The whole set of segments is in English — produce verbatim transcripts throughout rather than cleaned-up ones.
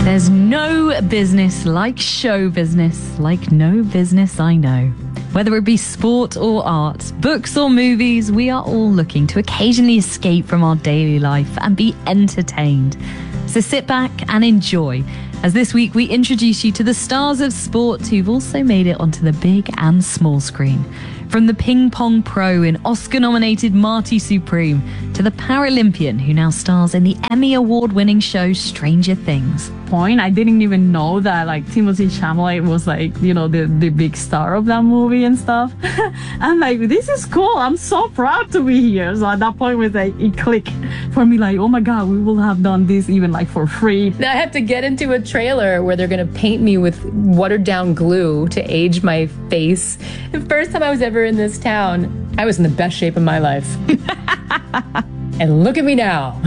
There's no business like show business, like no business I know. Whether it be sport or art, books or movies, we are all looking to occasionally escape from our daily life and be entertained. So sit back and enjoy, as this week we introduce you to the stars of sport who've also made it onto the big and small screen. From the ping pong pro in Oscar-nominated Marty Supreme to the Paralympian who now stars in the Emmy Award-winning show Stranger Things. Point, I didn't even know that like Timothée Chalamet was like, you know, the, the big star of that movie and stuff. I'm like, this is cool. I'm so proud to be here. So at that point, it was like, it clicked for me like, oh my God, we will have done this even like for free. Now I have to get into a trailer where they're going to paint me with watered down glue to age my face. The first time I was ever in this town, I was in the best shape of my life. And look at me now.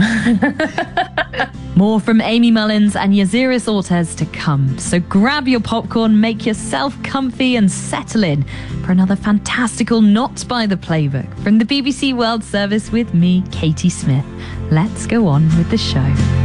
More from Amy Mullins and Yaziris Ortez to come. So grab your popcorn, make yourself comfy and settle in for another fantastical Not by the Playbook from the B B C World Service with me, Katie Smith. Let's go on with the show.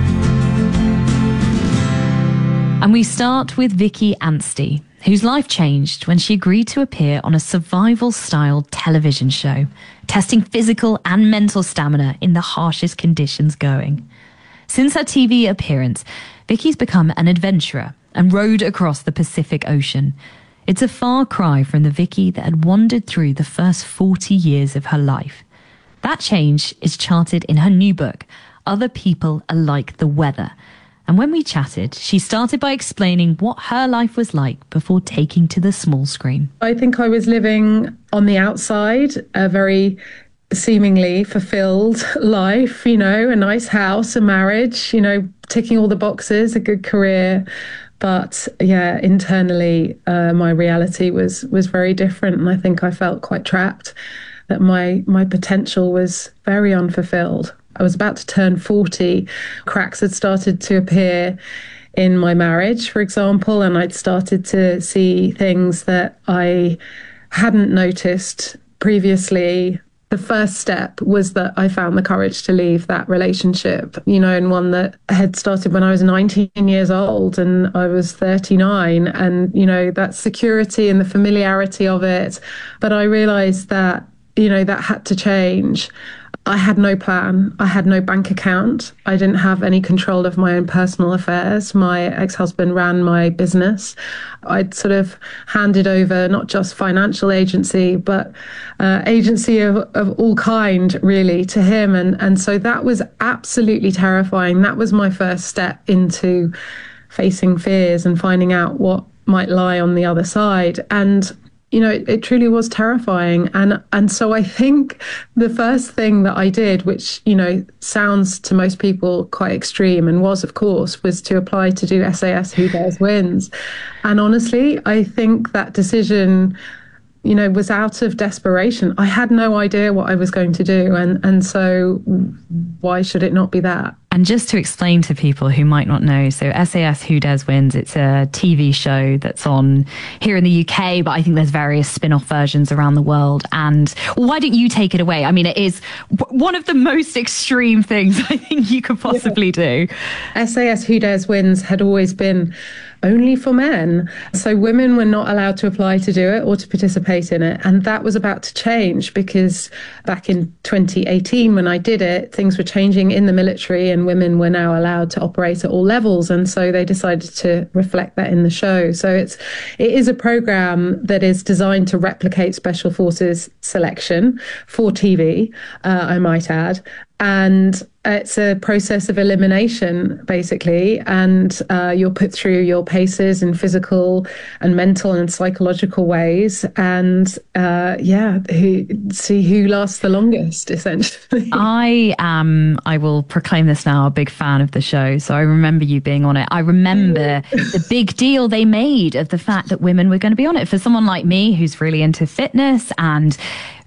And we start with Vicky Anstey, whose life changed when she agreed to appear on a survival-style television show, testing physical and mental stamina in the harshest conditions going. Since her T V appearance, Vicky's become an adventurer and rowed across the Pacific Ocean. It's a far cry from the Vicky that had wandered through the first forty years of her life. That change is charted in her new book, Other People Are Like the Weather. And when we chatted, she started by explaining what her life was like before taking to the small screen. I think I was living on the outside, a very seemingly fulfilled life, you know, a nice house, a marriage, you know, ticking all the boxes, a good career. But yeah, internally, uh, my reality was was very different. And I think I felt quite trapped, that my my potential was very unfulfilled. I was about to turn forty. Cracks had started to appear in my marriage, for example, and I'd started to see things that I hadn't noticed previously. The first step was that I found the courage to leave that relationship, you know, and one that had started when I was nineteen years old and I was thirty-nine. And, you know, that security and the familiarity of it. But I realized that, you know, that had to change. I had no plan. I had no bank account. I didn't have any control of my own personal affairs. My ex-husband ran my business. I'd sort of handed over not just financial agency, but uh, agency of, of all kind, really, to him. And, and so that was absolutely terrifying. That was my first step into facing fears and finding out what might lie on the other side. And you know, it, it truly was terrifying. And and so I think the first thing that I did, which, you know, sounds to most people quite extreme and was, of course, was to apply to do S A S Who Dares Wins. And honestly, I think that decision, you know, was out of desperation. I had no idea what I was going to do. And, and so why should it not be that? And just to explain to people who might not know, so S A S Who Dares Wins, it's a T V show that's on here in the U K, but I think there's various spin-off versions around the world. And why don't you take it away? I mean, it is one of the most extreme things I think you could possibly do. S A S Who Dares Wins had always been only for men. So women were not allowed to apply to do it or to participate in it. And that was about to change because back in twenty eighteen, when I did it, things were changing in the military and women were now allowed to operate at all levels. And so they decided to reflect that in the show. So it's, it is a program that is designed to replicate Special Forces selection for T V, uh, I might add. And it's a process of elimination, basically. And uh, you're put through your paces in physical and mental and psychological ways. And uh, yeah, who, see who lasts the longest, essentially. I am, I will proclaim this now, a big fan of the show. So I remember you being on it. I remember the big deal they made of the fact that women were going to be on it. For someone like me, who's really into fitness and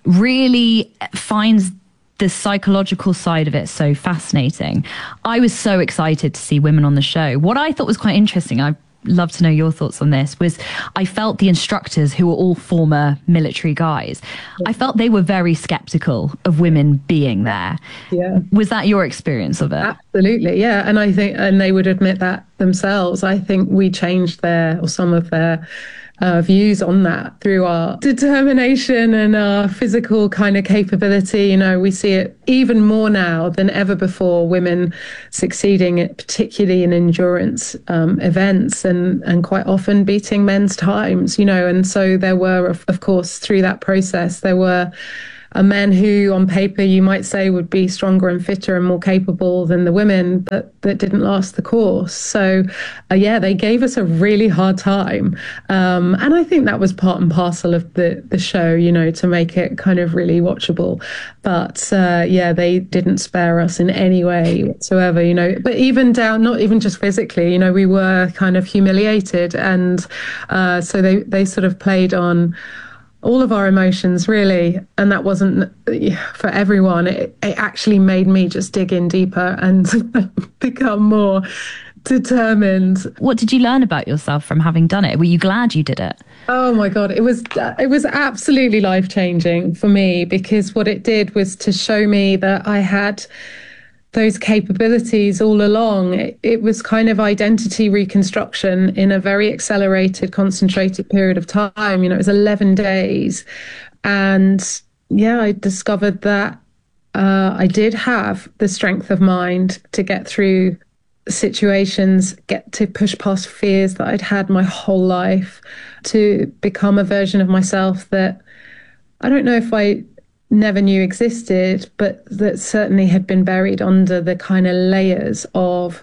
really finds the psychological side of it so fascinating, I was so excited to see women on the show. What I thought was quite interesting, I'd love to know your thoughts on this, was I felt the instructors, who were all former military guys, yeah. I felt they were very skeptical of women being there. Yeah. Was that your experience of it? Absolutely, yeah. And I think, and they would admit that themselves. I think we changed their, or some of their uh, views on that through our determination and our physical kind of capability. You know, we see it even more now than ever before, women succeeding, at, particularly in endurance um, events, and, and quite often beating men's times, you know. And so there were, of, of course, through that process, there were uh, men who on paper you might say would be stronger and fitter and more capable than the women, but that didn't last the course. So uh, yeah, they gave us a really hard time. Um, and I think that was part and parcel of the, the show, you know, to make it kind of really watchable. But uh, yeah, they didn't spare us in any way whatsoever, you know, but even down, not even just physically, you know, we were kind of humiliated. And uh, so they, they sort of played on all of our emotions, really. And that wasn't for everyone. It, it actually made me just dig in deeper and become more determined. What did you learn about yourself from having done it? Were you glad you did it? Oh my God, it was it was absolutely life-changing for me, because what it did was to show me that I had those capabilities all along. It, it was kind of identity reconstruction in a very accelerated, concentrated period of time. You know, it was eleven days. And yeah, I discovered that uh, I did have the strength of mind to get through situations, get to push past fears that I'd had my whole life, to become a version of myself that I don't know if I never knew existed, but that certainly had been buried under the kind of layers of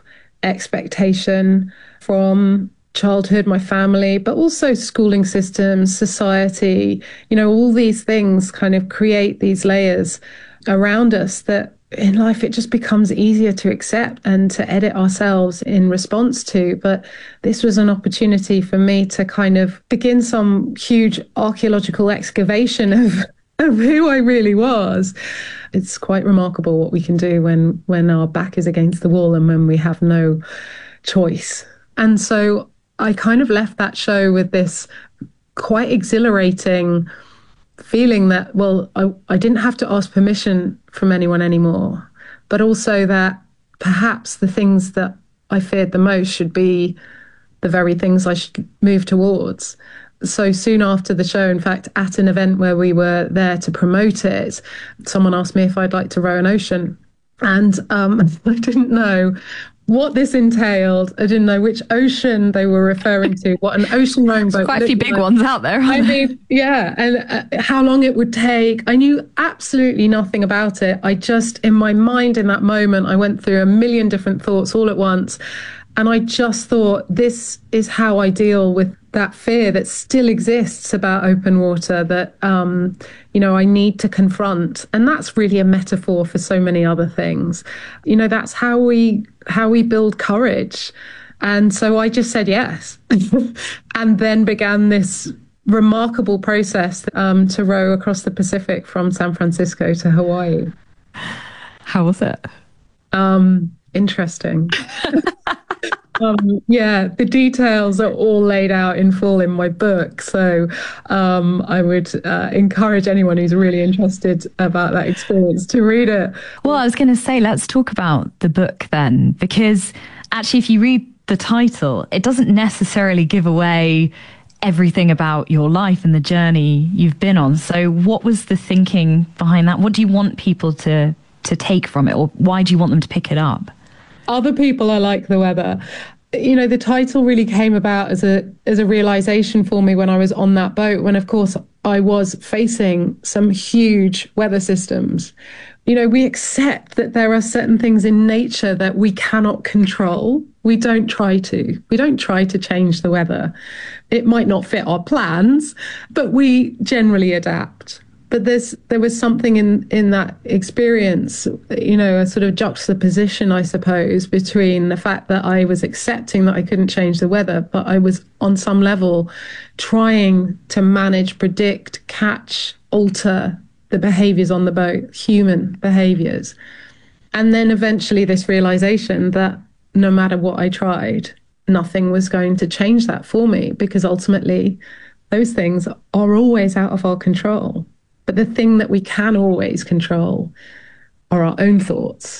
expectation from childhood, my family, but also schooling systems, society. You know, all these things kind of create these layers around us that in life it just becomes easier to accept and to edit ourselves in response to. But this was an opportunity for me to kind of begin some huge archaeological excavation of of who I really was. It's quite remarkable what we can do when when our back is against the wall and when we have no choice. And so I kind of left that show with this quite exhilarating feeling that, well, I, I didn't have to ask permission from anyone anymore, but also that perhaps the things that I feared the most should be the very things I should move towards. So soon after the show, in fact, at an event where we were there to promote it, someone asked me if I'd like to row an ocean. And um, I didn't know what this entailed. I didn't know which ocean they were referring to, what an ocean rowing boat. Quite a few big like. ones out there. I mean, yeah, and uh, how long it would take. I knew absolutely nothing about it. I just, in my mind in that moment, I went through a million different thoughts all at once. And I just thought, this is how I deal with that fear that still exists about open water, that, um, you know, I need to confront. And that's really a metaphor for so many other things. You know, that's how we how we build courage. And so I just said yes. And then began this remarkable process um, to row across the Pacific from San Francisco to Hawaii. How was it? Um, interesting. Um, yeah, the details are all laid out in full in my book. So um, I would uh, encourage anyone who's really interested about that experience to read it. Well, I was going to say, let's talk about the book then, because actually, if you read the title, it doesn't necessarily give away everything about your life and the journey you've been on. So what was the thinking behind that? What do you want people to, to take from it, or why do you want them to pick it up? Other people are like the weather. You know, the title really came about as a as a realization for me when I was on that boat, when, of course, I was facing some huge weather systems. You know, we accept that there are certain things in nature that we cannot control. We don't try to. We don't try to change the weather. It might not fit our plans, but we generally adapt. But there's there was something in, in that experience, you know, a sort of juxtaposition, I suppose, between the fact that I was accepting that I couldn't change the weather, but I was on some level trying to manage, predict, catch, alter the behaviors on the boat, human behaviors. And then eventually this realization that no matter what I tried, nothing was going to change that for me, because ultimately those things are always out of our control. But the thing that we can always control are our own thoughts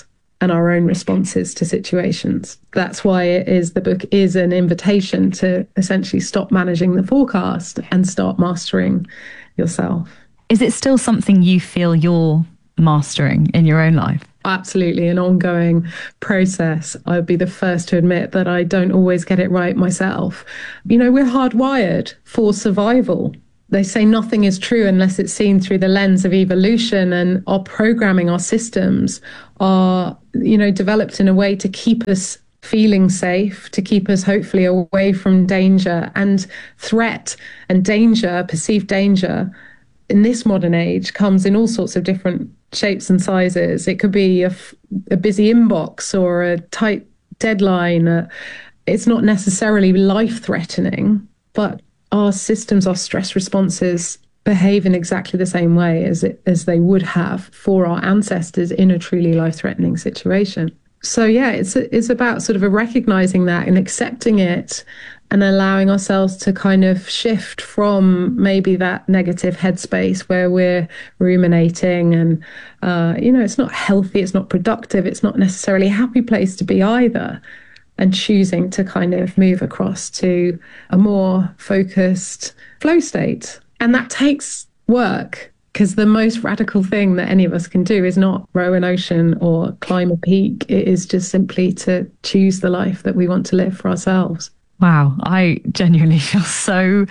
and our own responses to situations. That's why it is the book is an invitation to essentially stop managing the forecast and start mastering yourself. Is it still something you feel you're mastering in your own life? Absolutely, an ongoing process. I would be the first to admit that I don't always get it right myself. You know, we're hardwired for survival. They say nothing is true unless it's seen through the lens of evolution, and our programming, our systems are, you know, developed in a way to keep us feeling safe, to keep us hopefully away from danger and threat. And danger, perceived danger, in this modern age comes in all sorts of different shapes and sizes. It could be a, a busy inbox or a tight deadline. Uh, it's not necessarily life-threatening, but our systems, our stress responses behave in exactly the same way as it, as they would have for our ancestors in a truly life-threatening situation. So yeah, it's it's about sort of a recognizing that and accepting it and allowing ourselves to kind of shift from maybe that negative headspace where we're ruminating and, uh, you know, it's not healthy, it's not productive, it's not necessarily a happy place to be either. And choosing to kind of move across to a more focused flow state. And that takes work, because the most radical thing that any of us can do is not row an ocean or climb a peak. It is just simply to choose the life that we want to live for ourselves. Wow, I genuinely feel so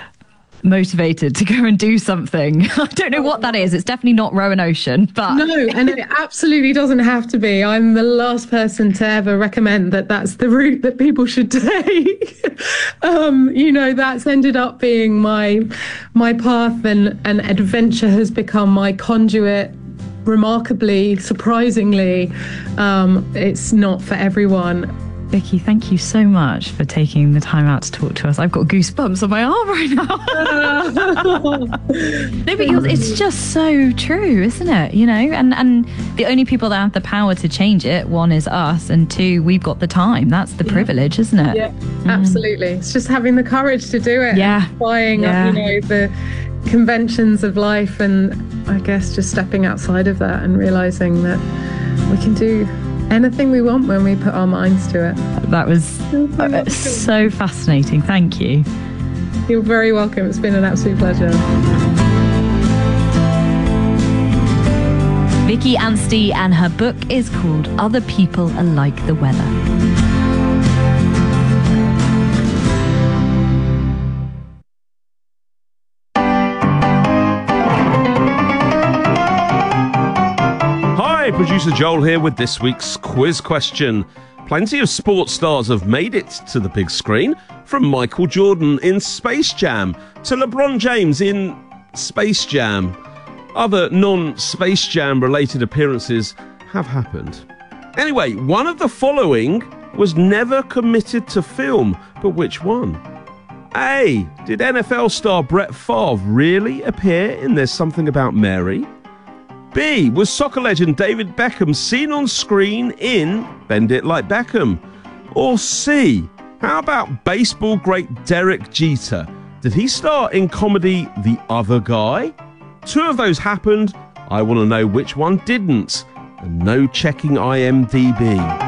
motivated to go and do something. I don't know what that is. It's definitely not row an ocean, but no, and it absolutely doesn't have to be. I'm the last person to ever recommend that that's the route that people should take. um, you know, that's ended up being my my path, and and adventure has become my conduit. Remarkably, surprisingly, um, it's not for everyone. Vicky, thank you so much for taking the time out to talk to us. I've got goosebumps on my arm right now. No, but you're, it's just so true, isn't it? You know, and, and the only people that have the power to change it, one is us, and two, we've got the time. That's the yeah. privilege, isn't it? Yeah, mm. absolutely. It's just having the courage to do it. Yeah. And flying yeah. up, you know, the conventions of life, and I guess just stepping outside of that and realizing that we can do anything we want when we put our minds to it. That was uh, so fascinating. Thank you. You're very welcome. It's been an absolute pleasure. Vicky Anstey, and her book is called Other People Are Like the Weather. Producer Joel here with this week's quiz question. Plenty of sports stars have made it to the big screen, from Michael Jordan in Space Jam to LeBron James in Space Jam. Other non-Space Jam related appearances have happened. Anyway, one of the following was never committed to film, but which one? A. Did N F L star Brett Favre really appear in There's Something About Mary? B. Was soccer legend David Beckham seen on screen in Bend It Like Beckham? Or C. How about baseball great Derek Jeter? Did he star in comedy The Other Guy? Two of those happened. I want to know which one didn't. And no checking I M D B.